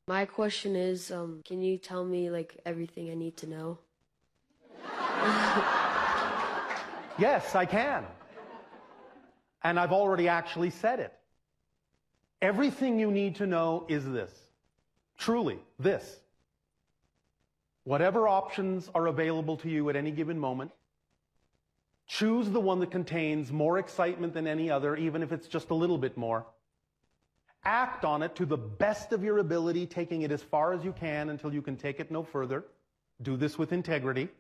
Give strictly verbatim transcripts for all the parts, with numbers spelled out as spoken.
My question is, um, can you tell me, like, everything I need to know? Yes, I can. And I've already actually said it. Everything you need to know is this. Truly, this. Whatever options are available to you at any given moment, choose the one that contains more excitement than any other, even if it's just a little bit more. Act on it to the best of your ability, taking it as far as you can until you can take it no further. Do this with integrity.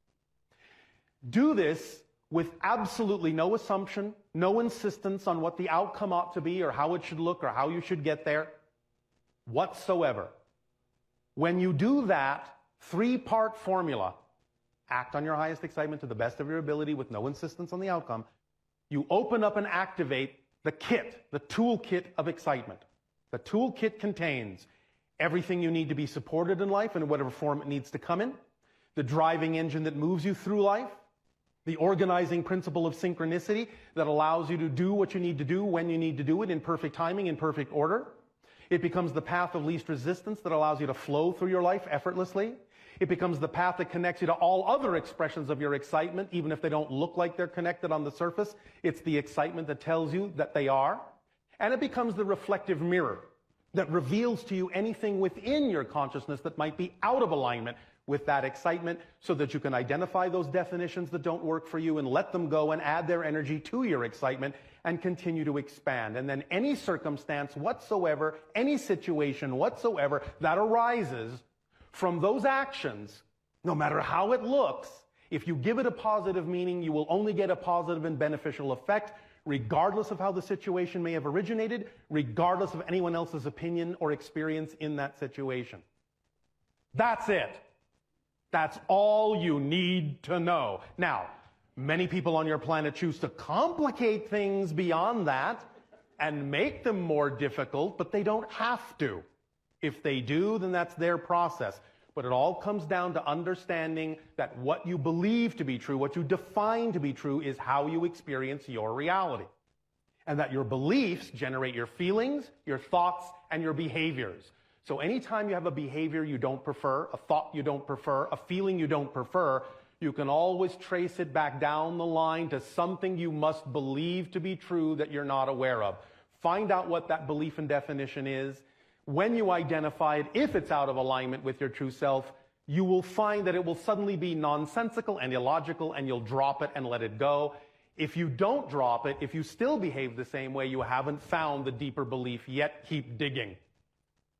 Do this with absolutely no assumption, no insistence on what the outcome ought to be or how it should look or how you should get there whatsoever. When you do that three-part formula, act on your highest excitement to the best of your ability with no insistence on the outcome, you open up and activate the kit, the toolkit of excitement. The toolkit contains everything you need to be supported in life in whatever form it needs to come in, the driving engine that moves you through life, the organizing principle of synchronicity that allows you to do what you need to do when you need to do it in perfect timing, in perfect order. It becomes the path of least resistance that allows you to flow through your life effortlessly. It becomes the path that connects you to all other expressions of your excitement, even if they don't look like they're connected on the surface. It's the excitement that tells you that they are. And it becomes the reflective mirror that reveals to you anything within your consciousness that might be out of alignment with that excitement, so that you can identify those definitions that don't work for you and let them go and add their energy to your excitement and continue to expand. And then any circumstance whatsoever, any situation whatsoever that arises from those actions, no matter how it looks, if you give it a positive meaning, you will only get a positive and beneficial effect, regardless of how the situation may have originated, regardless of anyone else's opinion or experience in that situation. That's it. That's all you need to know. Now, many people on your planet choose to complicate things beyond that and make them more difficult, but they don't have to. If they do, then that's their process. But it all comes down to understanding that what you believe to be true, what you define to be true, is how you experience your reality. And that your beliefs generate your feelings, your thoughts, and your behaviors. So anytime you have a behavior you don't prefer, a thought you don't prefer, a feeling you don't prefer, you can always trace it back down the line to something you must believe to be true that you're not aware of. Find out what that belief and definition is. When you identify it, if it's out of alignment with your true self, you will find that it will suddenly be nonsensical and illogical, and you'll drop it and let it go. If you don't drop it, if you still behave the same way, you haven't found the deeper belief yet. Keep digging.